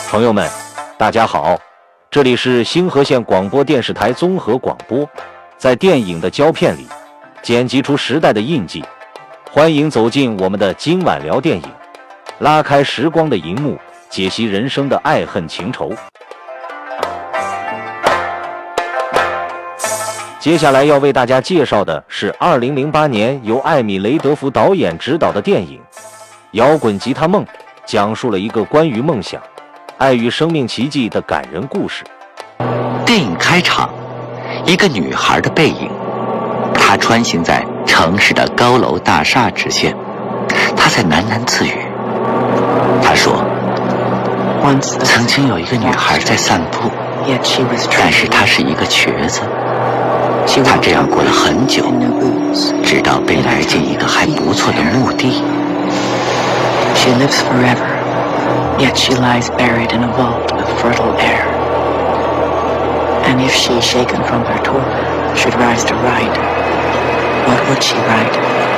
朋友们，大家好，这里是星河县广播电视台综合广播，在电影的胶片里剪辑出时代的印记，欢迎走进我们的今晚聊电影，拉开时光的银幕，解析人生的爱恨情仇。接下来要为大家介绍的是2008年由艾米·雷德福导演执导的电影《摇滚吉他梦》，讲述了一个关于梦想、爱与生命奇迹的感人故事。 电影开场，一个女孩的背影，她穿行在城市的高楼大厦之间，她在喃喃自语。她说，曾经有一个女孩在散步，但是她是一个瘸子。她这样过了很久，直到被来进一个还不错的墓地。 She lives forever, yet she lies buried in a vault with fertile air. And if she, shaken from her torpor, should rise to ride, what would she ride?